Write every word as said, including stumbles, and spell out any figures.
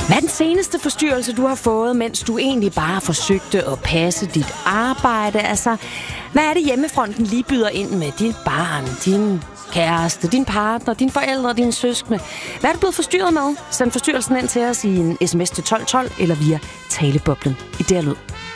Hvad er den seneste forstyrrelse, du har fået, mens du egentlig bare forsøgte at passe dit arbejde? Altså, hvad er det hjemmefronten lige byder ind med dit barn, din kæreste, din partner, dine forældre, dine søskende? Hvad er du blevet forstyrret med? Send forstyrrelsen ind til os i en sms til tolv tolv eller via taleboblen i D R Lyd.